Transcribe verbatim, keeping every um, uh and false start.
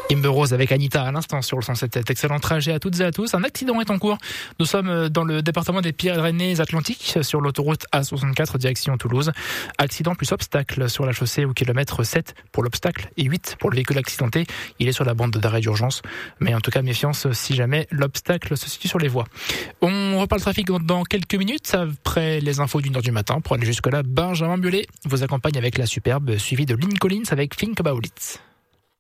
Kimber Rose avec Anita à l'instant sur le cent sept. Excellent trajet à toutes et à tous. Un accident est en cours. Nous sommes dans le département des Pyrénées-Atlantiques sur l'autoroute A soixante-quatre direction Toulouse. Accident plus obstacle sur la chaussée au kilomètre sept pour l'obstacle et huit pour le véhicule accidenté. Il est sur la bande d'arrêt d'urgence. Mais en tout cas, méfiance si jamais l'obstacle se situe sur les voies. On reparle trafic dans quelques minutes après les infos d'une heure du matin. Pour aller jusque-là, Benjamin Biolay vous accompagne avec la superbe suivie de Lynn Collins avec Think About It.